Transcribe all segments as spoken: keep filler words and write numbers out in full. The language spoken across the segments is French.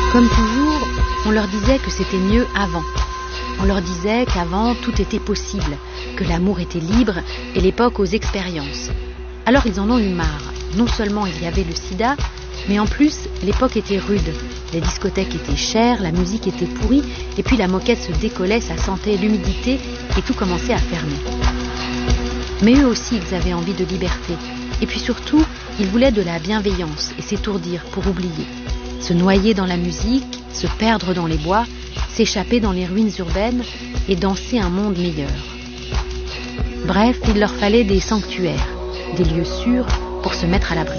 Comme toujours, on leur disait que c'était mieux avant. On leur disait qu'avant, tout était possible, que l'amour était libre et l'époque aux expériences. Alors ils en ont eu marre. Non seulement il y avait le sida, mais en plus, l'époque était rude. Les discothèques étaient chères, la musique était pourrie, et puis la moquette se décollait, ça sentait l'humidité, et tout commençait à fermer. Mais eux aussi, ils avaient envie de liberté. Et puis surtout, ils voulaient de la bienveillance et s'étourdir pour oublier. Se noyer dans la musique, se perdre dans les bois, s'échapper dans les ruines urbaines et danser un monde meilleur. Bref, il leur fallait des sanctuaires, des lieux sûrs pour se mettre à l'abri.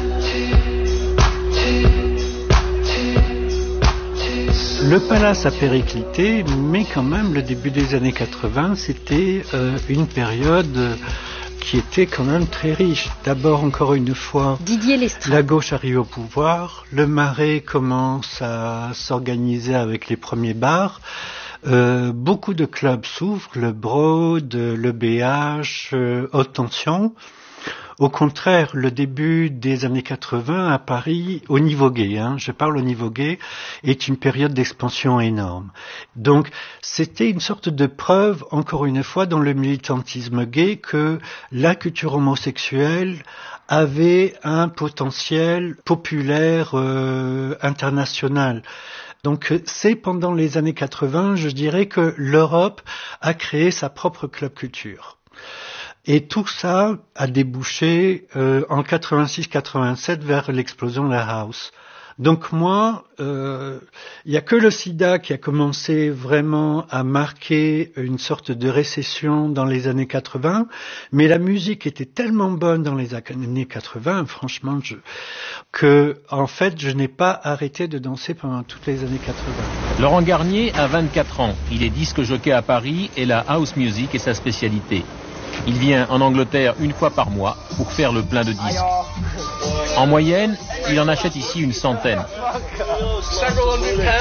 Le Palace a périclité, mais quand même, le début des années quatre-vingts, c'était euh, une période qui était quand même très riche. D'abord, encore une fois, Didier Lestrade. La gauche arrive au pouvoir, le Marais commence à s'organiser avec les premiers bars, euh, beaucoup de clubs s'ouvrent, le Broad, le B H, euh, Haute Tension. Au contraire, le début des années quatre-vingts à Paris, au niveau gay, hein, je parle au niveau gay, est une période d'expansion énorme. Donc, c'était une sorte de preuve, encore une fois, dans le militantisme gay, que la culture homosexuelle avait un potentiel populaire euh, international. Donc, c'est pendant les années quatre-vingts, je dirais, que l'Europe a créé sa propre club culture. Et tout ça a débouché euh, en quatre-vingt-six quatre-vingt-sept vers l'explosion de la house. Donc moi, il euh, y a que le sida qui a commencé vraiment à marquer une sorte de récession dans les années quatre-vingts, mais la musique était tellement bonne dans les années quatre-vingts, franchement, je, que en fait, je n'ai pas arrêté de danser pendant toutes les années quatre-vingts. Laurent Garnier a vingt-quatre ans. Il est disque jockey à Paris et la house music est sa spécialité. Il vient en Angleterre une fois par mois pour faire le plein de disques. En moyenne, il en achète ici une centaine. Il y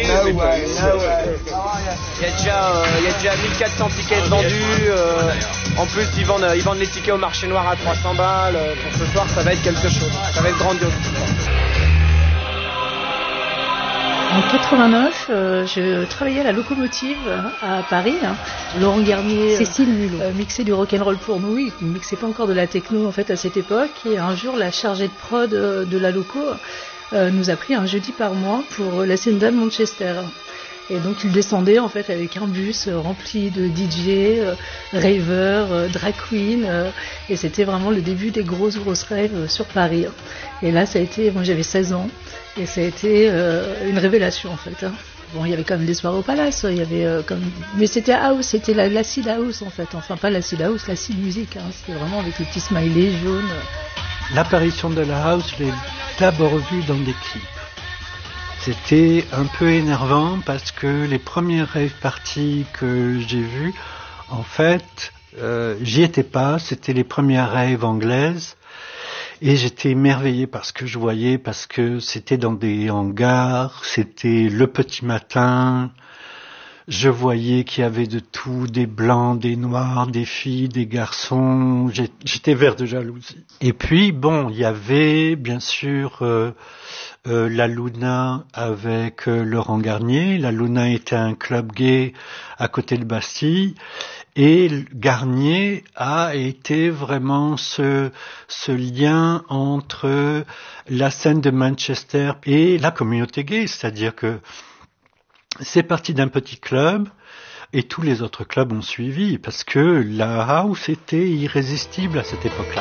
a déjà, euh, il y a déjà mille quatre cents tickets vendus. Euh, en plus, ils vendent, ils vendent les tickets au marché noir à trois cents balles. Pour ce soir, ça va être quelque chose. Ça va être grandiose. En quatre-vingt-neuf, euh, je travaillais à la Locomotive à Paris. Hein. Laurent Garnier, Cécile Mulot, euh, mixait du rock'n'roll pour nous. Il ne mixait pas encore de la techno en fait à cette époque. Et un jour, la chargée de prod de la Loco euh, nous a pris un jeudi par mois pour la scène de Manchester. Et donc il descendait en fait avec un bus rempli de D J, euh, ravers, euh, drag queen, euh, et c'était vraiment le début des grosses grosses raves sur Paris. Et là ça a été, moi j'avais seize ans, et ça a été euh, une révélation en fait. Hein. Bon, il y avait quand même des soirées au Palace, il y avait euh, comme, mais c'était house, c'était la l'acid house en fait. Enfin pas l'acid house, l'acid musique. Hein. C'était vraiment avec les petits smileys jaunes. L'apparition de la house, je l'ai d'abord vue dans des clips. C'était un peu énervant parce que les premières rave parties que j'ai vues, en fait, euh, j'y étais pas, c'était les premières raves anglaises. Et j'étais émerveillé par ce que je voyais, parce que c'était dans des hangars, c'était le petit matin. Je voyais qu'il y avait de tout, des blancs, des noirs, des filles, des garçons. J'étais vert de jalousie. Et puis, bon, il y avait, bien sûr, euh, euh, la Luna avec euh, Laurent Garnier. La Luna était un club gay à côté de Bastille. Et Garnier a été vraiment ce, ce lien entre la scène de Manchester et la communauté gay. C'est-à-dire que c'est parti d'un petit club et tous les autres clubs ont suivi parce que la house était irrésistible à cette époque-là.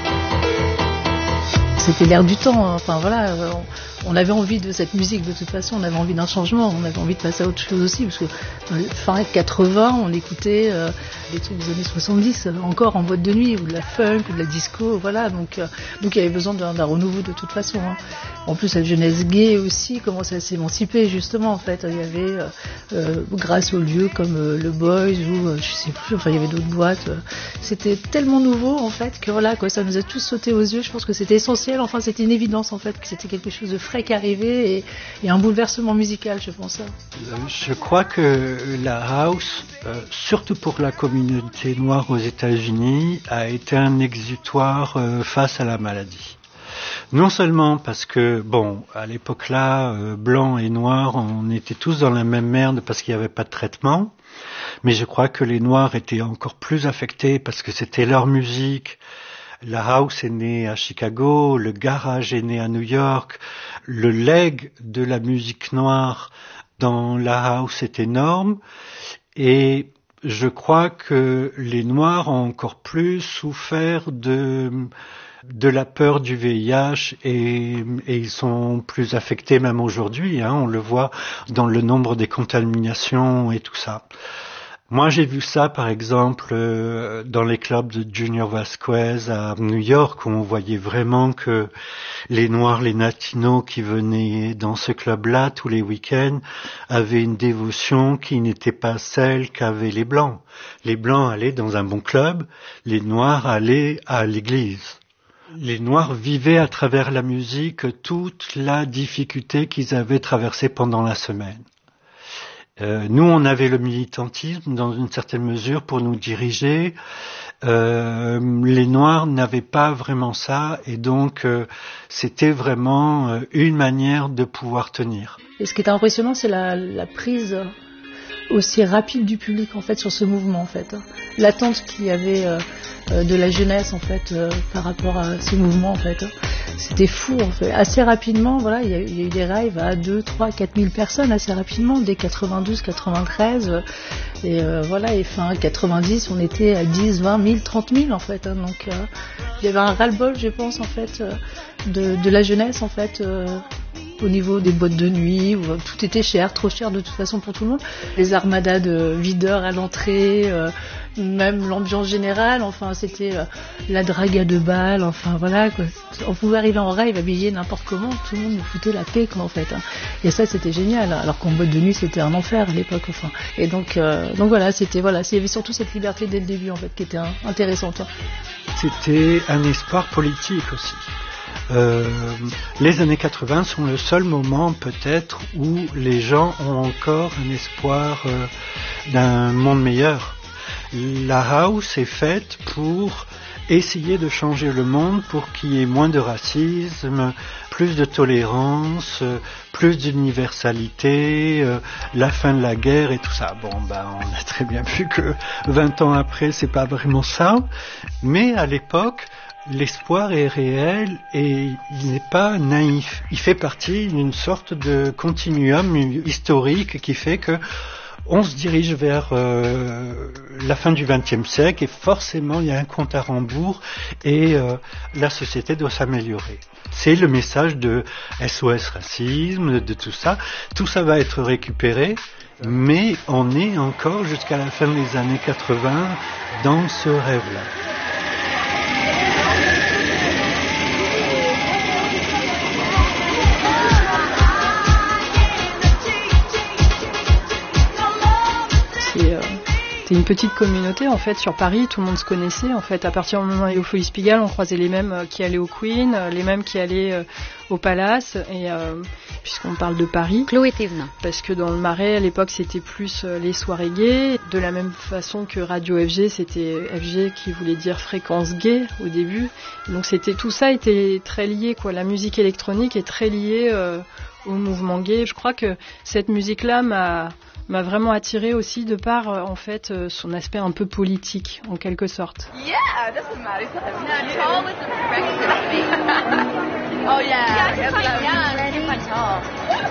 C'était l'air du temps, hein. Enfin voilà, on, on avait envie de cette musique de toute façon, on avait envie d'un changement, on avait envie de passer à autre chose aussi, parce que dans les fin quatre-vingts, on écoutait euh, des trucs des années soixante-dix, euh, encore en boîte de nuit, ou de la funk, ou de la disco, voilà, donc euh, donc il y avait besoin d'un, d'un renouveau de toute façon. Hein. En plus, la jeunesse gay aussi commençait à s'émanciper justement, en fait, il y avait, euh, euh, grâce aux lieux comme euh, le Boys, ou euh, je sais plus, enfin il y avait d'autres boîtes, euh, c'était tellement nouveau en fait, que voilà, quoi, ça nous a tous sauté aux yeux, je pense que c'était essentiel. Enfin, c'était une évidence en fait que c'était quelque chose de frais qui arrivait et, et un bouleversement musical, je pense. Je crois que la house, euh, surtout pour la communauté noire aux États-Unis, a été un exutoire euh, face à la maladie. Non seulement parce que, bon, à l'époque là, euh, blanc et noir, on était tous dans la même merde parce qu'il n'y avait pas de traitement, mais je crois que les noirs étaient encore plus affectés parce que c'était leur musique. La house est née à Chicago, le garage est né à New York, le leg de la musique noire dans la house est énorme, et je crois que les noirs ont encore plus souffert de de la peur du V I H et, et ils sont plus affectés même aujourd'hui, hein, on le voit dans le nombre des contaminations et tout ça. Moi, j'ai vu ça, par exemple, euh, dans les clubs de Junior Vasquez à New York, où on voyait vraiment que les Noirs, les Latinos qui venaient dans ce club-là tous les week-ends avaient une dévotion qui n'était pas celle qu'avaient les Blancs. Les Blancs allaient dans un bon club, les Noirs allaient à l'église. Les Noirs vivaient à travers la musique toute la difficulté qu'ils avaient traversée pendant la semaine. Euh, nous, on avait le militantisme dans une certaine mesure pour nous diriger. Euh, les Noirs n'avaient pas vraiment ça, et donc euh, c'était vraiment euh, une manière de pouvoir tenir. Et ce qui est impressionnant, c'est la, la prise aussi rapide du public en fait sur ce mouvement en fait. L'attente qu'il y avait euh, de la jeunesse en fait euh, par rapport à ce mouvement en fait. C'était fou en fait. Assez rapidement, voilà, il y a, il y a eu des raves à deux, trois, quatre mille personnes assez rapidement, dès quatre-vingt-douze, quatre-vingt-treize, et euh, voilà, et fin quatre-vingt-dix, on était à dix, vingt mille, trente mille en fait. Hein, donc euh, il y avait un ras-le-bol, je pense en fait, euh, de, de la jeunesse en fait. Euh, au niveau des boîtes de nuit, où tout était cher, trop cher de toute façon pour tout le monde. Les armadas de videurs à l'entrée, euh, même l'ambiance générale, enfin c'était euh, la drague à deux balles, enfin voilà quoi. On pouvait arriver en rave habillé n'importe comment, tout le monde nous foutait la paix quoi en fait. Hein. Et ça c'était génial, alors qu'en boîte de nuit c'était un enfer à l'époque. Enfin. Et donc, euh, donc voilà, c'était voilà, il y avait surtout cette liberté dès le début en fait qui était hein, intéressante. Hein. C'était un espoir politique aussi. Euh, les années quatre-vingts sont le seul moment peut-être où les gens ont encore un espoir euh, d'un monde meilleur. La house est faite pour essayer de changer le monde, pour qu'il y ait moins de racisme, plus de tolérance, euh, plus d'universalité, euh, la fin de la guerre et tout ça. Bon, ben, on a très bien vu que vingt ans après, c'est pas vraiment ça, mais à l'époque, l'espoir est réel et il n'est pas naïf. Il fait partie d'une sorte de continuum historique qui fait que on se dirige vers euh, la fin du vingtième siècle et forcément il y a un compte à rebours et euh, la société doit s'améliorer. C'est le message de S O S racisme, de tout ça. Tout ça va être récupéré, mais on est encore jusqu'à la fin des années quatre-vingts dans ce rêve-là. C'était une petite communauté en fait sur Paris, tout le monde se connaissait en fait. À partir du moment où il y a au Folies Pigalle, on croisait les mêmes qui allaient au Queen, les mêmes qui allaient euh, au Palace, et euh, puisqu'on parle de Paris. Chloé Thévenin. Parce que dans le Marais, à l'époque, c'était plus euh, les soirées gays, de la même façon que Radio F G, c'était F G qui voulait dire fréquence gay au début. Donc c'était tout ça était très lié quoi. La musique électronique est très liée euh, au mouvement gay. Je crois que cette musique-là m'a m'a vraiment attirée aussi de par euh, en fait euh, son aspect un peu politique en quelque sorte. Yeah, doesn't matter. It's tall with the breakfast. Oh yeah. Yeah, she's quite young. She's quite tall.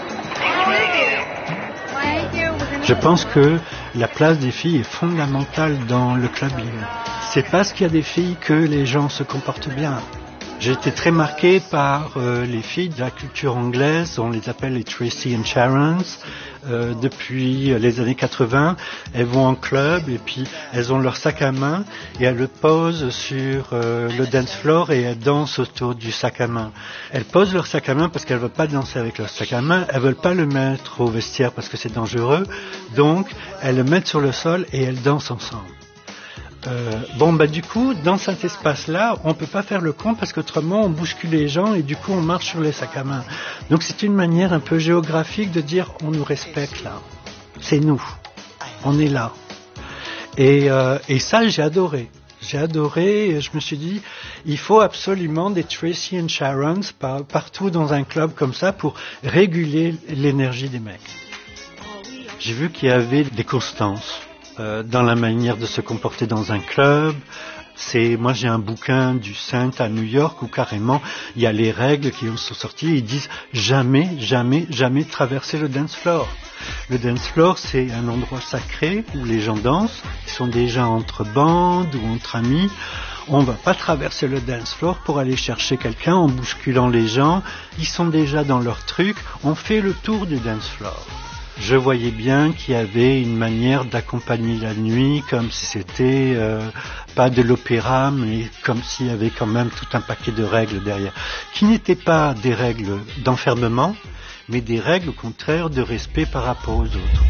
Je pense que la place des filles est fondamentale dans le clubbing. C'est parce qu'il y a des filles que les gens se comportent bien. J'ai été très marqué par euh, les filles de la culture anglaise, on les appelle les Tracy and Sharons. Euh, depuis les années quatre-vingts, elles vont en club et puis elles ont leur sac à main et elles le posent sur euh, le dance floor et elles dansent autour du sac à main. Elles posent leur sac à main parce qu'elles veulent pas danser avec leur sac à main, elles veulent pas le mettre au vestiaire parce que c'est dangereux, donc elles le mettent sur le sol et elles dansent ensemble. Euh, bon bah du coup dans cet espace-là on peut pas faire le con parce qu'autrement on bouscule les gens et du coup on marche sur les sacs à main. Donc c'est une manière un peu géographique de dire on nous respecte là, c'est nous, on est là. Et, euh, et ça j'ai adoré. J'ai adoré et je me suis dit, il faut absolument des Tracy and Sharons par, partout dans un club comme ça pour réguler l'énergie des mecs. J'ai vu qu'il y avait des constances euh, dans la manière de se comporter dans un club. C'est, moi j'ai un bouquin du Saint à New York où carrément il y a les règles qui sont sorties et ils disent jamais, jamais, jamais traverser le dance floor. Le dance floor, c'est un endroit sacré où les gens dansent, ils sont déjà entre bandes ou entre amis. On ne va pas traverser le dance floor pour aller chercher quelqu'un en bousculant les gens. Ils sont déjà dans leur truc. On fait le tour du dance floor. Je voyais bien qu'il y avait une manière d'accompagner la nuit comme si c'était euh, pas de l'opéra, mais comme s'il y avait quand même tout un paquet de règles derrière, qui n'étaient pas des règles d'enfermement, mais des règles au contraire de respect par rapport aux autres.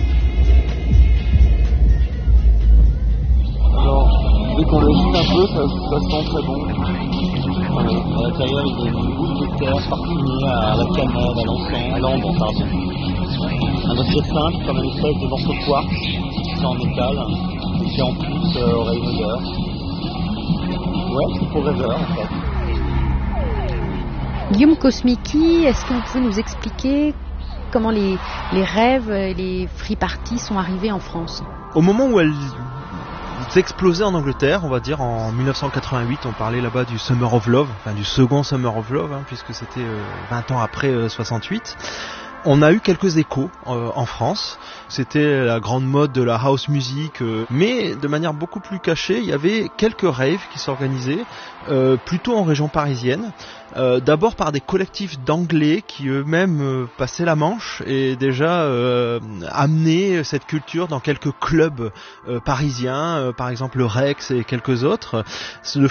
Alors, dès qu'on le gîte un peu, ça, ça sent très bon. Euh, à l'intérieur, il y a une boule de terre parfumée à la cannelle, à l'encens, à l'ambre, pardon. Un objet simple, comme une espèce de morceau de quartz, c'est en métal, qui en plus euh, aurait une odeur. Ouais, c'est pour rêveur en fait. Guillaume Kosmicki, est-ce que vous pouvez nous expliquer comment les, les rêves et les free parties sont arrivés en France ? Au moment où elles explosaient en Angleterre, on va dire en dix-neuf cent quatre-vingt-huit, on parlait là-bas du Summer of Love, enfin du second Summer of Love, hein, puisque c'était euh, vingt ans après euh, soixante-huit. On a eu quelques échos euh, en France. C'était la grande mode de la house music, euh, mais de manière beaucoup plus cachée. Il y avait quelques raves qui s'organisaient, euh, plutôt en région parisienne. Euh, d'abord par des collectifs d'anglais qui eux-mêmes euh, passaient la Manche et déjà euh, amenaient cette culture dans quelques clubs euh, parisiens, euh, par exemple le Rex et quelques autres. Le,